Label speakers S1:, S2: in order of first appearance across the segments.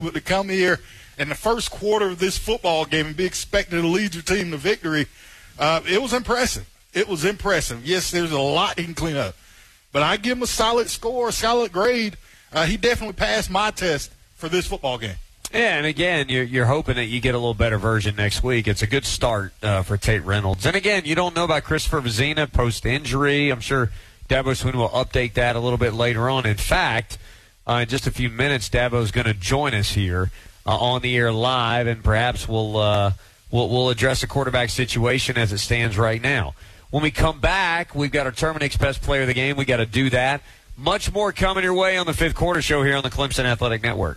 S1: But to come here in the first quarter of this football game and be expected to lead your team to victory, it was impressive. It was impressive. Yes, there's a lot he can clean up. But I give him a solid score, a solid grade. He definitely passed my test for this football game.
S2: Yeah, and again, you're hoping that you get a little better version next week. It's a good start for Tate Reynolds. And again, you don't know about Christopher Vezina post-injury. I'm sure Dabo Swinney will update that a little bit later on. In fact, in just a few minutes, Dabo's going to join us here on the air live, and perhaps we'll address the quarterback situation as it stands right now. When we come back, we've got our Terminix Best Player of the Game. We got to do that. Much more coming your way on the Fifth Quarter Show here on the Clemson Athletic Network.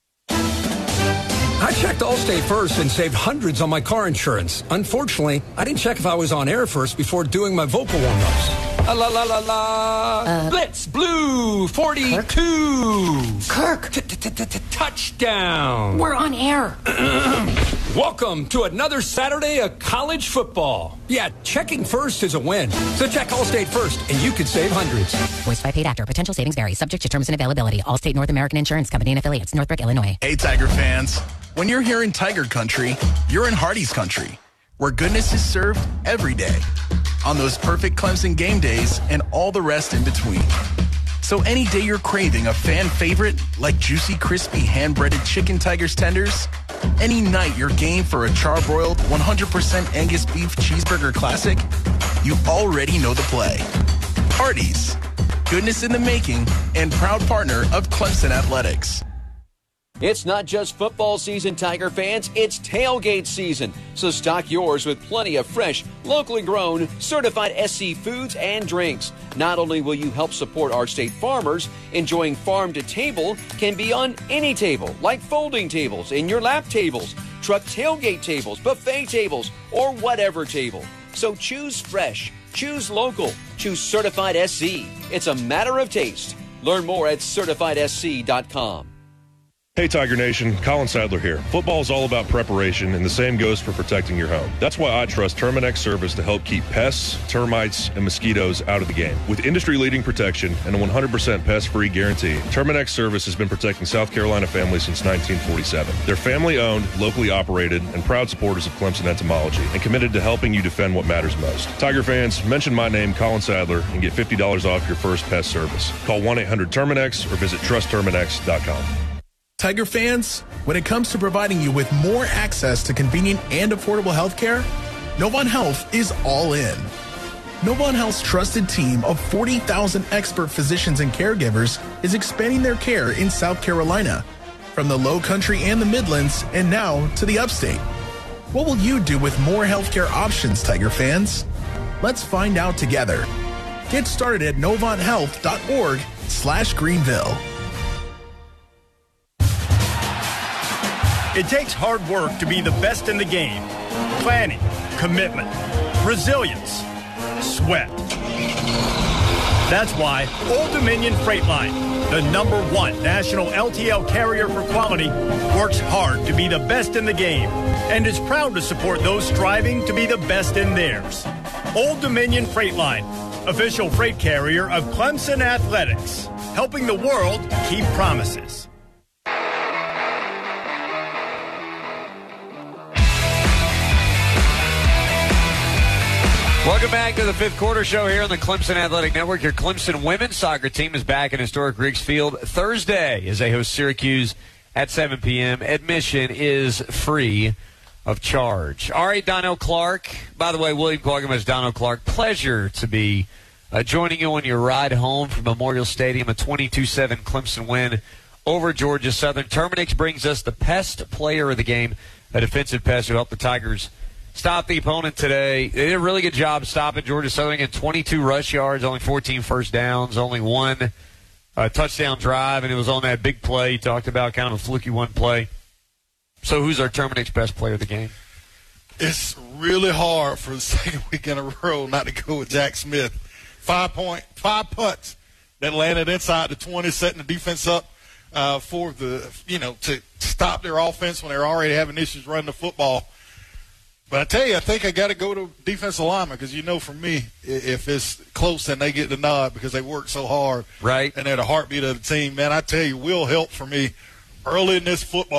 S3: I checked Allstate first and saved hundreds on my car insurance. Unfortunately, I didn't check if I was on air first before doing my vocal warm-ups. La la la la. Blitz Blue 42.
S4: Kirk.
S3: Touchdown.
S4: We're on air.
S3: Welcome to another Saturday of college football. Yeah, checking first is a win. So check Allstate first, and you could save hundreds.
S5: Voiced by paid actor. Potential savings vary. Subject to terms and availability. Allstate North American Insurance Company and affiliates. Northbrook, Illinois.
S6: Hey, Tiger fans. When you're here in Tiger Country, you're in Hardee's Country, where goodness is served every day. On those perfect Clemson game days and all the rest in between. So any day you're craving a fan favorite like juicy, crispy, hand-breaded chicken Tiger's tenders, any night you're game for a charbroiled 100% Angus beef cheeseburger classic, you already know the play. Hardee's, goodness in the making and proud partner of Clemson Athletics.
S7: It's not just football season, Tiger fans. It's tailgate season. So stock yours with plenty of fresh, locally grown, certified SC foods and drinks. Not only will you help support our state farmers, enjoying farm to table can be on any table, like folding tables, in your lap tables, truck tailgate tables, buffet tables, or whatever table. So choose fresh, choose local, choose certified SC. It's a matter of taste. Learn more at CertifiedSC.com.
S8: Hey Tiger Nation, Colin Sadler here. Football is all about preparation, and the same goes for protecting your home. That's why I trust Terminix Service to help keep pests, termites, and mosquitoes out of the game. With industry-leading protection and a 100% pest-free guarantee, Terminix Service has been protecting South Carolina families since 1947. They're family-owned, locally operated, and proud supporters of Clemson entomology, and committed to helping you defend what matters most. Tiger fans, mention my name, Colin Sadler, and get $50 off your first pest service. Call 1-800-TERMINX or visit trustterminix.com.
S6: Tiger fans, when it comes to providing you with more access to convenient and affordable health care, Novant Health is all in. Novant Health's trusted team of 40,000 expert physicians and caregivers is expanding their care in South Carolina, from the Low Country and the Midlands, and now to the Upstate. What will you do with more healthcare options, Tiger fans? Let's find out together. Get started at NovantHealth.org/Greenville.
S9: It takes hard work to be the best in the game. Planning, commitment, resilience, sweat. That's why Old Dominion Freight Line, the #1 national LTL carrier for quality, works hard to be the best in the game and is proud to support those striving to be the best in theirs. Old Dominion Freight Line, official freight carrier of Clemson Athletics, helping the world keep promises.
S2: Welcome back to the Fifth Quarter Show here on the Clemson Athletic Network. Your Clemson women's soccer team is back in historic Riggs Field Thursday as they host Syracuse at 7 p.m. Admission is free of charge. All right, Donnell Clark. By the way, William Quaggamus, Donnell Clark. Pleasure to be joining you on your ride home from Memorial Stadium, a 22-7 Clemson win over Georgia Southern. Terminix brings us the pest player of the game, a defensive pest who helped the Tigers stop the opponent today. They did a really good job stopping Georgia Southern in 22 rush yards, only 14 first downs, only one touchdown drive, and it was on that big play you talked about, kind of a fluky one play. So who's our Terminix best player of the game?
S1: It's really hard for the second week in a row not to go with Jack Smith. 5 punts that landed inside the 20, setting the defense up for to stop their offense when they're already having issues running the football. But I tell you, I think I got to go to defensive lineman because, for me, if it's close, then they get the nod because they work so hard.
S2: Right.
S1: And they're the heartbeat of the team. Man, I tell you, Will Help for me early in this football